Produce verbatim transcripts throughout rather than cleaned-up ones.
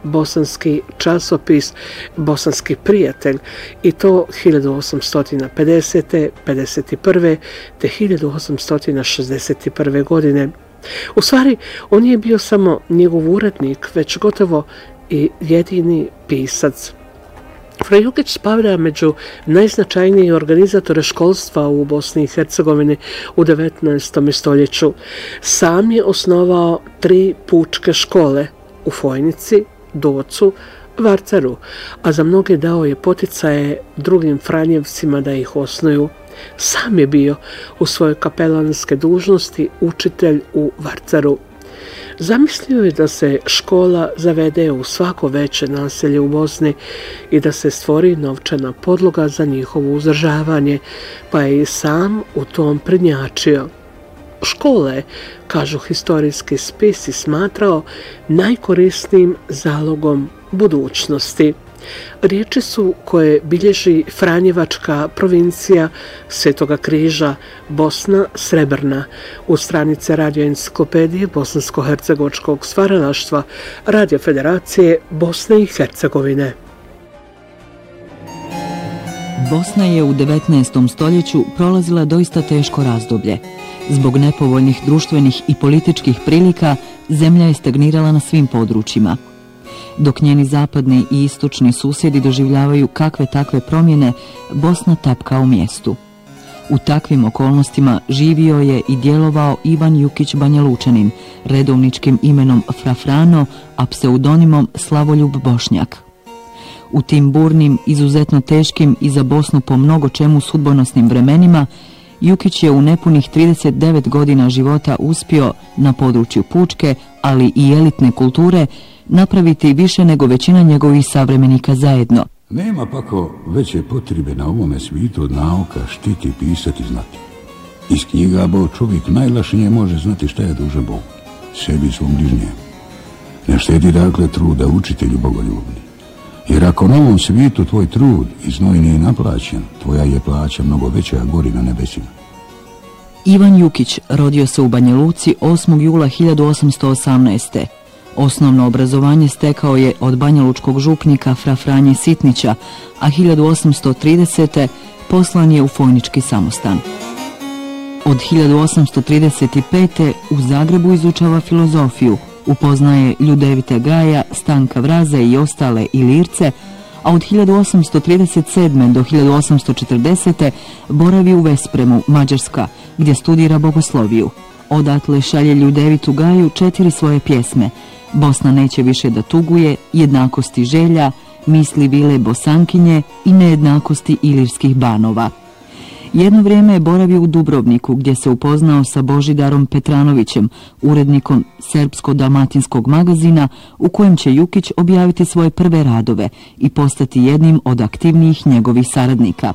bosanski časopis Bosanski prijatelj i to hiljadu osamsto pedesete, pedeset prve te hiljadu osamsto šezdeset prve godine. U stvari, on nije bio samo njegov urednik, već gotovo i jedini pisac. Fra Jukić spada među najznačajnije organizatore školstva u Bosni i Hercegovini u devetnaestom stoljeću. Sam je osnovao tri pučke škole u Fojnici, Docu, Varcaru, a za mnoge dao je poticaje drugim Franjevcima da ih osnuju. Sam je bio u svojoj kapelanske dužnosti učitelj u Varcaru. Zamislio je da se škola zavede u svako veće naselje u Bosni i da se stvori novčana podloga za njihovo uzdržavanje, pa je i sam u tom prednjačio. Škole, kažu historijski spisi, smatrao najkorisnijim zalogom budućnosti. Riječi su koje bilježi Franjevačka provincija Svetoga križa Bosna Srebrna u stranice radioenciklopedije Bosansko-hercegovačkog stvaralaštva Radio Federacije Bosne i Hercegovine. Bosna je u devetnaestom stoljeću prolazila doista teško razdoblje. Zbog nepovoljnih društvenih i političkih prilika zemlja je stagnirala na svim područjima. Dok njeni zapadni i istočni susjedi doživljavaju kakve takve promjene, Bosna tapka u mjestu. U takvim okolnostima živio je i djelovao Ivan Jukić Banjalučanin, redovničkim imenom Fra Frano, a pseudonimom Slavoljub Bošnjak. U tim burnim, izuzetno teškim i za Bosnu po mnogo čemu sudbonosnim vremenima, Jukić je u nepunih trideset devet godina života uspio na području pučke, ali i elitne kulture, napraviti više nego većina njegovih savremenika zajedno. Nema pako veće potrebe na ovome svijetu od nauka štiti, pisati, znati. Iz knjiga bo čovjek najlašnije može znati šta je dužan Bogu, sebi i svom bližnjem. Ne štedi dakle truda učitelju bogoljubni. Jer ako na ovom svijetu tvoj trud i znoj nije naplaćen, tvoja je plaća mnogo veća, a gori na nebesima. Ivan Jukić rodio se u Banja Luci osmog jula hiljadu osamsto osamnaeste. Osnovno obrazovanje stekao je od banjalučkog župnika Fra Franje Sitnića, a hiljadu osamsto tridesete. poslan je u Fojnički samostan. Od hiljadu osamsto trideset pete. u Zagrebu izučava filozofiju, upoznaje Ljudevita Gaja, Stanka Vraza i ostale Ilirce, a od hiljadu osamsto trideset sedme. do hiljadu osamsto četrdesete. boravi u Vespremu, Mađarska, gdje studira bogosloviju. Odatle šalje Ljudevitu Gaju četiri svoje pjesme: Bosna neće više da tuguje, Jednakosti želja, Misli vile Bosankinje i Nejednakosti ilirskih banova. Jedno vrijeme je boravio u Dubrovniku, gdje se upoznao sa Božidarom Petranovićem, urednikom Srpsko-dalmatinskog magazina, u kojem će Jukić objaviti svoje prve radove i postati jednim od aktivnijih njegovih saradnika.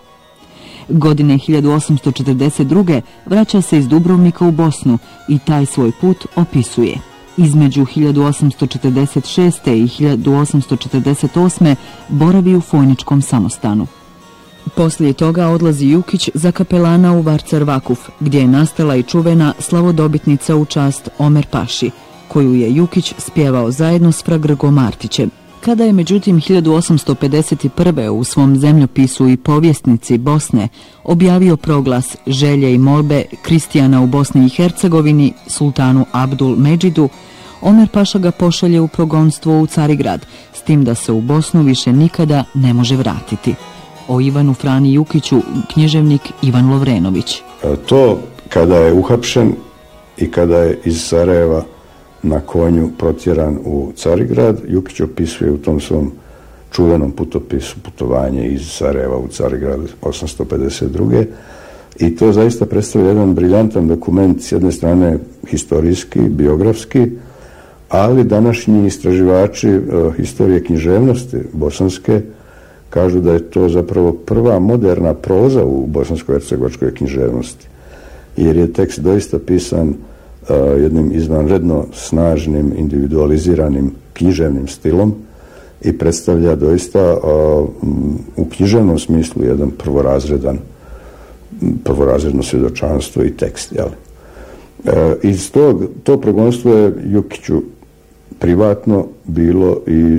Godine hiljadu osamsto četrdeset druge. vraća se iz Dubrovnika u Bosnu i taj svoj put opisuje. Između hiljadu osamsto četrdeset šeste. i hiljadu osamsto četrdeset osme. boravi u Fojničkom samostanu. Poslije toga odlazi Jukić za kapelana u Varcar Vakuf, gdje je nastala i čuvena slavodobitnica u čast Omer Paši, koju je Jukić spjevao zajedno s Fra Grgom Martićem. Kada je međutim hiljadu osamsto pedeset prve. u svom zemljopisu i povjesnici Bosne objavio proglas želje i molbe kristijana u Bosni i Hercegovini sultanu Abdul Medžidu, Omer Paša ga pošalje u progonstvo u Carigrad, s tim da se u Bosnu više nikada ne može vratiti. O Ivanu Frani Jukiću književnik Ivan Lovrenović. To kada je uhapšen i kada je iz Sarajeva na konju protjeran u Carigrad, Jukić opisuje u tom svom čuvenom putopisu putovanje iz Sarajeva u Carigrad osamsto pedeset druge. I to zaista predstavlja jedan briljantan dokument, s jedne strane historijski, biografski, ali današnji istraživači uh, historije književnosti bosanske kažu da je to zapravo prva moderna proza u bosansko-hercegovačkoj književnosti, jer je tekst doista pisan uh, jednim izvanredno snažnim, individualiziranim književnim stilom i predstavlja doista uh, u književnom smislu jedan prvorazredan prvorazredno svjedočanstvo i tekst. Jel? E, iz tog, to progonstvo je Jukiću privatno bilo i